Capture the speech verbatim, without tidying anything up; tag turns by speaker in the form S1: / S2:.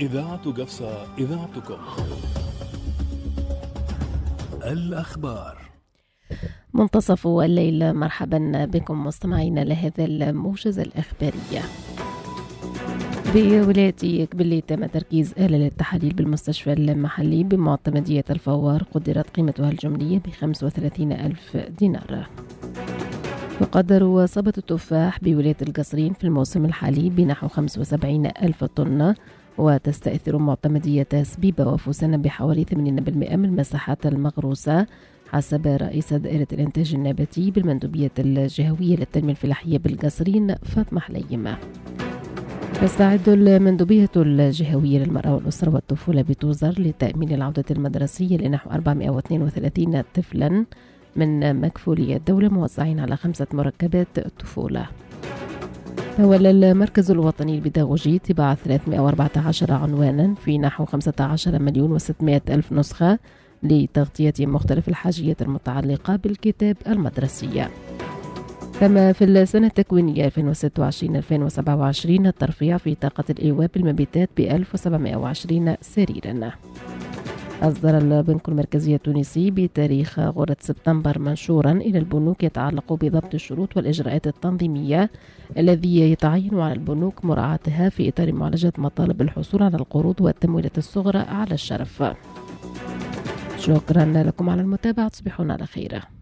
S1: إذاعة قفصة، إذاعتكم. الأخبار
S2: منتصف الليل، مرحبا بكم مستمعينا لهذا الموجز الإخباري. بولاية إقبلية تم تركيز آلة للتحاليل بالمستشفى المحلي بمعتمدية الفوار، قدرت قيمتها الجملية بخمسة وثلاثين ألف دينار. يقدر صبة التفاح بولاية القصرين في الموسم الحالي بنحو خمسة وسبعين ألف طن، وتستأثر معتمدية سبيبة وفوسنة بحوالي ثمانين بالمئة من المساحات المغروسة، حسب رئيسة دائرة الإنتاج النباتي بالمندوبية الجهوية للتنمية الفلاحية بالقصرين فاطمة حليمة. تستعد المندوبية الجهوية للمرأة والأسرة والطفولة بتوزر لتأمين العودة المدرسية لنحو أربعمائة واثنين وثلاثين طفلا من مكفولي الدولة موزعين على خمسة مركبات طفولة. تولى المركز الوطني للبيداغوجي طباعة ثلاثمائة وأربعة عشر عنوانا في نحو خمسة عشر مليون وستمائة ألف نسخة لتغطية مختلف الحاجيات المتعلقة بالكتاب المدرسي. تم في السنة التكوينية ألفين وستة وعشرين ألفين وسبعة وعشرين الترفيع في طاقة الإيواء بالمبيتات ب ألف وسبعمائة وعشرين سريرا. أصدر البنك المركزي التونسي بتاريخ غرة سبتمبر منشورا إلى البنوك يتعلق بضبط الشروط والإجراءات التنظيمية الذي يتعين على البنوك مراعاتها في إطار معالجة مطالب الحصول على القروض والتمويلات الصغرى على الشرف. شكرا لكم على المتابعة، تصبحون على خير.